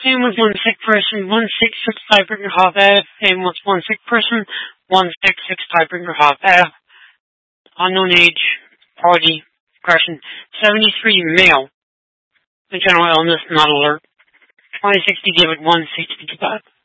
Same with one sick person, 166 tiebreaker half F. Same with one sick person, 166 tiebreaker half F. Unknown age, party, question, 73 male. The general illness not alert. 2060 give it 160 to back.